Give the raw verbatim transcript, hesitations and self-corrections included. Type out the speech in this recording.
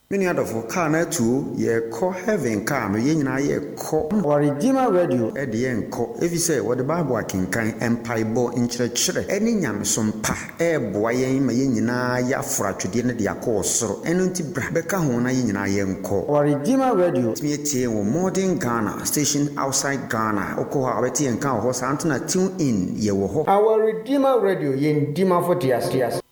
Many other for car na two ye call heaven car me yen na ye call our Redeemer Radio e de yen call if you say what the Bible can kan empire bo in chire any nyamsom pa e boa yen ma yen nyina ya fra twede ne de akọ soro eno nti bra beka ho na yen nyina yen call our Redeemer Radio me tie wo modern Ghana station outside Ghana okọ ha obeti yen kan ho sa antena tune in ye wo ho our Redeemer Radio yen dima for dias dias